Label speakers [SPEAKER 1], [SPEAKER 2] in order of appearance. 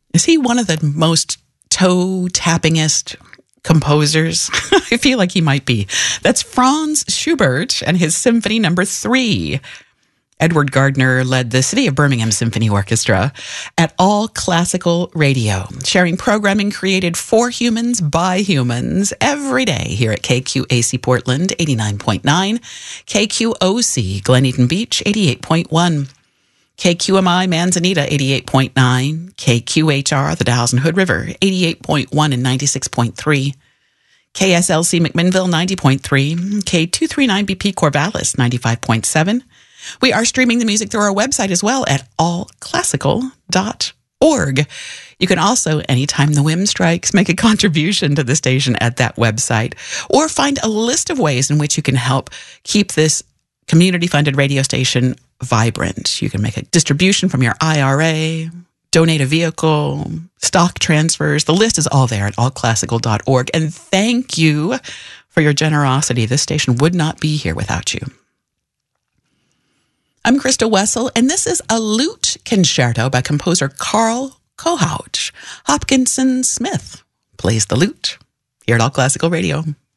[SPEAKER 1] Is he one of the most toe-tappingest composers? I feel like he might be. That's Franz Schubert and his Symphony No. 3. Edward Gardner led the City of Birmingham Symphony Orchestra at All Classical Radio, sharing programming created for humans by humans every day here at KQAC Portland 89.9, KQOC Glen Eden Beach 88.1, KQMI Manzanita 88.9, KQHR the Dalles and Hood River 88.1 and 96.3, KSLC McMinnville 90.3, K239BP Corvallis 95.7. We are streaming the music through our website as well at allclassical.org. You can also, anytime the whim strikes, make a contribution to the station at that website, or find a list of ways in which you can help keep this community-funded radio station vibrant. You can make a distribution from your IRA, donate a vehicle, stock transfers. The list is all there at allclassical.org. And thank you for your generosity. This station would not be here without you. I'm Krista Wessel, and this is a lute concerto by composer Carl Kohout. Hopkinson Smith plays the lute here at All Classical Radio.